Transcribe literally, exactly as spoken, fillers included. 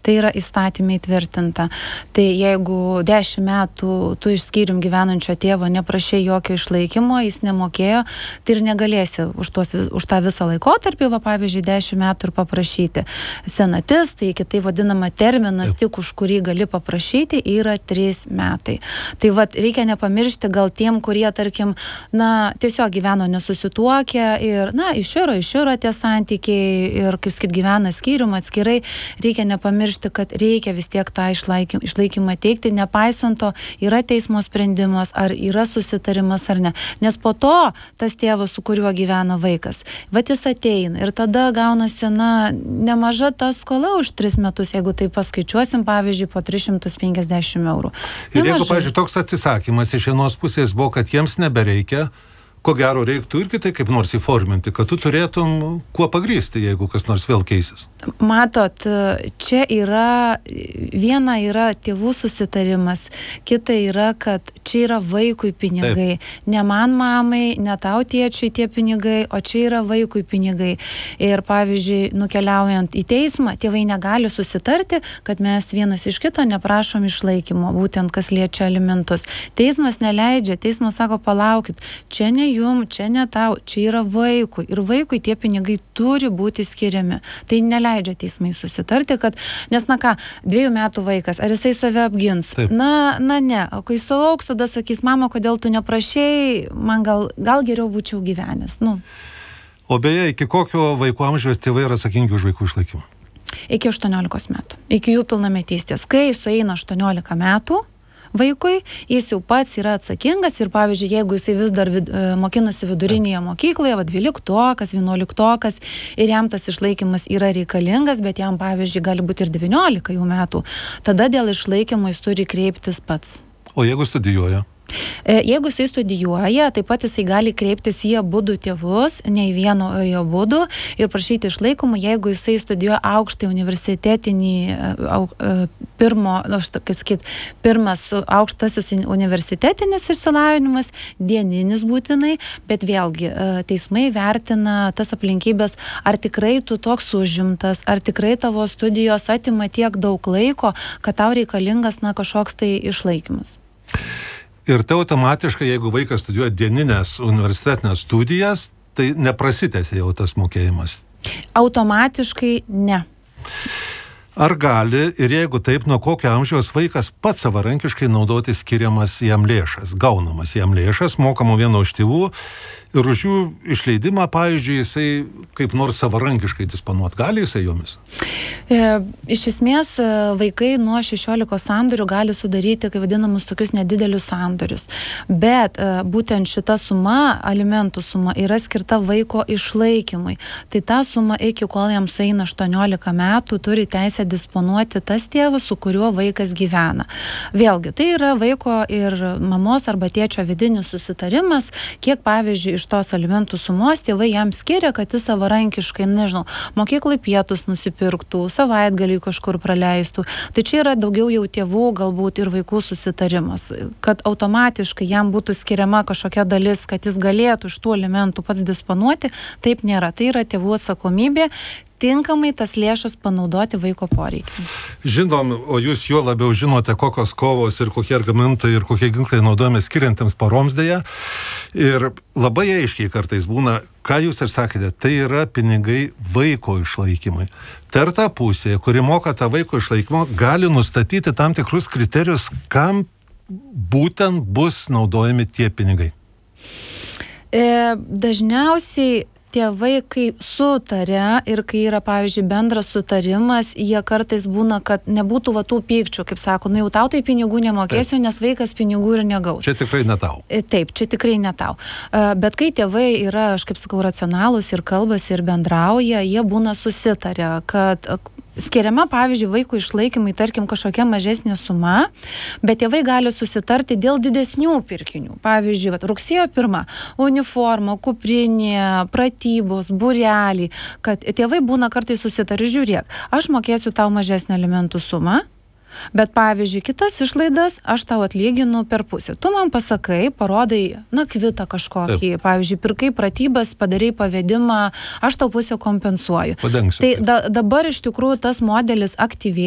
Tai yra įstatymai tvirtinta. Tai jeigu dešimt metų tu iš skyrium gyvenančio tėvo neprašai jokio išlaikymo, jis nemokėjo, tai ir negalėsi už, tuos, už tą visą laikotarpį, va, pavyzdžiui, dešimt metų ir paprašyti. Senatis, tai kitai vadinama terminas, tik už kurį gali paprašyti, yra trys metai. Tai va, reikia nepamiršti gal tiem, kurie, tarkim, na, tiesiog gyveno nesusituokę ir, na, iširo, iširo tie santykiai ir, kaip sakyt, gyvena skyrium atskirai, reikia nepamiršti, kad reikia vis tiek tą išlaikym, išlaikymą teikti, nepaisant to, yra teismo sprendimas, ar yra susitarimas ar ne. Nes po to tas tėvas, su kuriuo gyvena vaikas, vat jis ateina ir tada gaunasi, na, nemaža ta skola už tris metus, jeigu tai paskaičiuosim, pavyzdžiui, po tris šimtus penkiasdešimt eurų. Ir nemažai. Jeigu, pavyzdžiui, toks atsisakymas iš vienos pusės buvo, kad jiems nebereikia, ko gero reiktų irgi tai kaip nors įforminti, kad tu turėtum kuo pagrįsti, jeigu kas nors vėl keisis. Matot, čia yra, viena yra tėvų susitarimas, kita yra, kad čia yra vaikui pinigai. Taip. Ne man mamai, ne tau tėčiui tie pinigai, o čia yra vaikui pinigai. Ir pavyzdžiui, nukeliaujant į teismą, tėvai negali susitarti, kad mes vienas iš kito neprašom išlaikymo, būtent kas liečia alimentus. Teismas neleidžia, teismas sako, palaukit, čia ne jum, čia ne tau, čia yra vaikui. Ir vaikui tie pinigai turi būti skiriami. Tai neleidžia teismai susitarti, kad, nes na ką, dviejų metų vaikas, ar jisai save apgins? Taip. Na, na ne, o kai sulauks, tada sakys, mama, kodėl tu neprašei, man gal, gal geriau būčiau gyvenęs. Nu. O beje, iki kokio vaikų amžiaus tėvai yra atsakingi už vaikų išlaikymą? Iki aštuoniolikos metų. Iki jų pilnametystės. Kai sueina aštuoniolika metų, vaikui, jis jau pats yra atsakingas ir, pavyzdžiui, jeigu jisai vis dar vid, mokinasi vidurinėje mokykloje, va, dvyliktokas, vienuoliktokas ir jam tas išlaikymas yra reikalingas, bet jam, pavyzdžiui, gali būti ir devyniolika jau metų, tada dėl išlaikymo jis turi kreiptis pats. O jeigu studijuoja? Jeigu jisai studijuoja, taip pat jisai gali kreiptis į abudu tėvus, ne į vieną, o į abudu ir prašyti išlaikymų, jeigu jisai studijuoja aukštąjį universitetinį, au, pirmo, kaip sakyt, pirmas aukštasis universitetinis išsilavinimas, dieninis būtinai, bet vėlgi teismai vertina tas aplinkybės, ar tikrai tu toks užimtas, ar tikrai tavo studijos atima tiek daug laiko, kad tau reikalingas, na, kažkoks tai išlaikymas. Ir tai automatiškai, jeigu vaikas studijuoja dieninės universitetinės studijas, tai neprasitęsia jau tas mokėjimas? Automatiškai ne. Ar gali ir jeigu taip, nuo kokio amžiaus vaikas pats savarankiškai naudoti skiriamas jam lėšas, gaunamas jam lėšas, mokama vieno iš tėvų ir už jų išleidimą, pavyzdžiui, jisai kaip nors savarankiškai disponuot gali jisai jomis? E, iš esmės, vaikai nuo šešiolikos sandorių gali sudaryti, kaip vadinamus, tokius nedidelius sandorius. Bet e, būtent šita suma, alimentų suma, yra skirta vaiko išlaikymui. Tai ta suma iki kol jam sueina aštuoniolika metų turi teisę disponuoti tas tėvas, su kuriuo vaikas gyvena. Vėlgi, tai yra vaiko ir mamos arba tėčio vidinis susitarimas, kiek, pavyzdžiui, iš tos alimentų sumos tėvai jam skiria, kad jis savarankiškai, nežinau, mokyklai pietus nusipirktų, savaitgalį kažkur praleistų. Tai čia yra daugiau jau tėvų, galbūt ir vaikų susitarimas, kad automatiškai jam būtų skiriama kažkokia dalis, kad jis galėtų iš tų alimentų pats disponuoti, taip nėra. Tai yra tėvų atsakomybė tinkamai tas lėšas panaudoti vaiko poreikiai. Žinom, o jūs juo labiau žinote, kokios kovos ir kokie argumentai ir kokie ginklai naudojami skiriantiems poroms dėja. Ir labai aiškiai kartais būna, ką jūs ir sakėte, tai yra pinigai vaiko išlaikymui. Tai ir ta pusė, kuri moka tą vaiko išlaikymą, gali nustatyti tam tikrus kriterijus, kam būtent bus naudojami tie pinigai. E, dažniausiai tėvai, kai sutarė ir kai yra, pavyzdžiui, bendras sutarimas, jie kartais būna, kad nebūtų va tų pykčių, kaip sako, nu jau tau tai pinigų nemokėsiu, nes vaikas pinigų ir negaus. Čia tikrai ne tau. Taip, čia tikrai ne tau. Bet kai tėvai yra, aš kaip sakau, racionalūs ir kalbasi ir bendrauja, jie būna susitarę, kad skiriama, pavyzdžiui, vaiko išlaikymai, tarkim, kažkokia mažesnė suma, bet tėvai gali susitarti dėl didesnių pirkinių. Pavyzdžiui, vat, rugsėjo pirma, uniforma, kuprinė, pratybos, būreliai, kad tėvai būna kartais susitarę, žiūrėk, aš mokėsiu tau mažesnę alimentų sumą, bet, pavyzdžiui, kitas išlaidas aš tau atlyginu per pusę. Tu man pasakai, parodai, na, kvitą kažkokį, taip. Pavyzdžiui, pirkai pratybas, padarai pavedimą, aš tau pusę kompensuoju. Padengsiu. Tai da, dabar iš tikrųjų tas modelis aktyviai